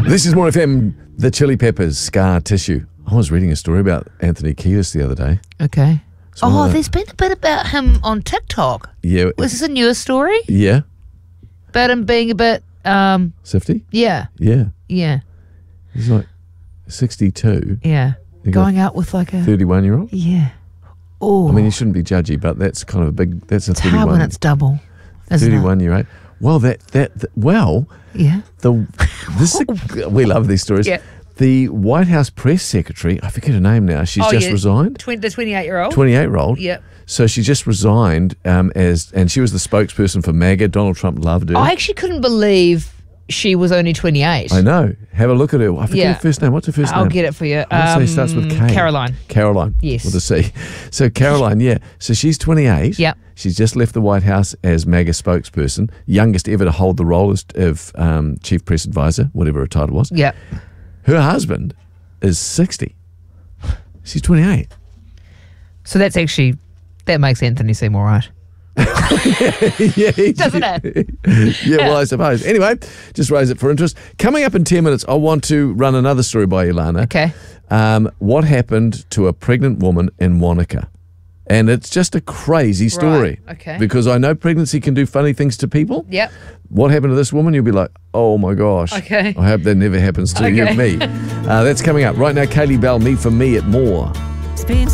This is More FM, the Chili Peppers, Scar Tissue. I was reading a story about Anthony Kiedis the other day. Okay. So there's been a bit about him on TikTok. Yeah. Was this a newer story? Yeah. About him being a bit... Sifty? Yeah. Yeah. Yeah. He's like 62. Yeah. You got Going out with like a... 31-year-old? Yeah. Oh. I mean, you shouldn't be judgy, but that's kind of a big... That's a it's 31. hard when it's double, isn't 31-year-old. Well, Yeah. we love these stories. Yeah. The White House press secretary, I forget her name now, she's just resigned. The 28-year-old? 28-year-old. Yep. So she just resigned and she was the spokesperson for MAGA. Donald Trump loved her. I actually couldn't believe she was only 28. I know. Have a look at her. I forget her first name. What's her first name? I'll get it for you. I would say it starts with K. Caroline. Caroline. Yes. With a C. So Caroline, yeah. So she's 28. Yep. She's just left the White House as MAGA spokesperson, youngest ever to hold the role of chief press advisor, whatever her title was. Yep. Her husband is 60. She's 28. So that makes Anthony seem all right. Yeah, Doesn't it? Yeah, well, I suppose. Anyway, just raise it for interest. Coming up in 10 minutes, I want to run another story by Ilana. Okay. What happened to a pregnant woman in Wanaka? And it's just a crazy story. Right, okay. Because I know pregnancy can do funny things to people. Yep. What happened to this woman? You'll be like, oh my gosh. Okay. I hope that never happens to you and me. That's coming up. Right now, Kaylee Bell, Me for Me at More.